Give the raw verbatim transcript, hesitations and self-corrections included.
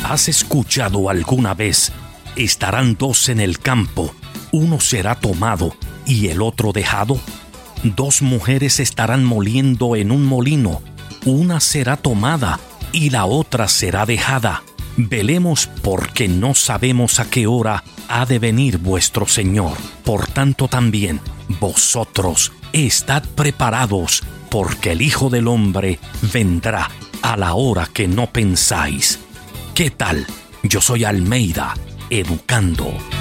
¿Has escuchado alguna vez? ¿Estarán dos en el campo? Uno será tomado y el otro dejado. Dos mujeres estarán moliendo en un molino. Una será tomada y la otra será dejada. Velemos, porque no sabemos a qué hora ha de venir vuestro Señor. Por tanto también, vosotros estad preparados, porque el Hijo del Hombre vendrá a la hora que no pensáis. ¿Qué tal? Yo soy Almeida, educando.